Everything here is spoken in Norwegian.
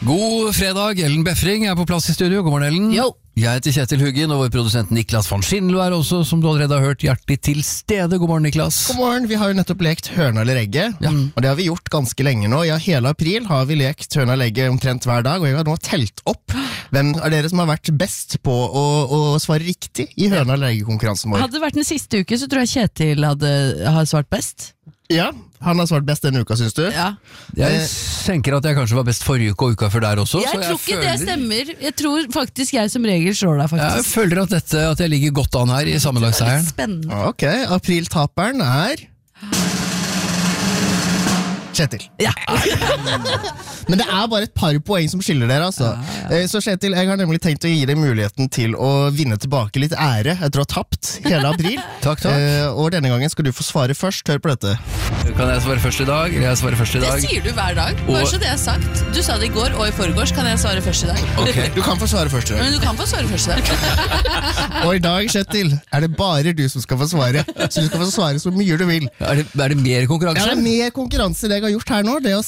God fredag, Ellen Befring er på plass i studio. God morgen, Ellen. Jo. Jeg heter Kjetil Hugin, og vår produsent Niklas von Schindlo er også, som du allerede har hørt, hjertelig til stede. God morgen, Niklas. God morgen, vi har jo nettopp lekt høna eller egget, og det har vi gjort ganske lenge nå. Ja, hele april har vi lekt høna eller egget omtrent hver dag, og jeg har nå telt opp hvem av dere som har vært best på å svare riktig i høna eller egget-konkurransen vår. Hadde det vært den siste uke, så tror jeg Kjetil har svart best. Ja, han har svart best denne uka, synes du? Ja. Jeg tenker at jeg kanskje var best forrige uke og uka før der også. Jeg tror ikke det stemmer. Jeg tror faktisk jeg som regel slår deg, faktisk. Jeg føler at jeg ligger godt an her i sammenlagsseieren. Spennende. Ok, apriltaperen er Kjetil. Ja. Men det er bare et par poeng som skiller dere, altså. Så Kjetil, jeg har nemlig tenkt å gi deg muligheten til å vinne tilbake litt ære etter å ha tapt hele april. Takk. Og denne gangen skal du få svare først. Hør på dette. Kan jeg svare først i dag? Eller jeg svarer først i Det dag? sier du hver dag. Bare så det er sagt. Du sa det i går og i forgårs. Kan jeg svare først i dag? Ok. Du kan få svare først i dag. Men du kan få svare først i dag. Og i dag, Kjetil, er det bare du som skal få svare. Så du skal få svare så mye du vil. Er det mer konkurranse? Ja, det er mer konkurranse det jeg har gjort her nå. Det å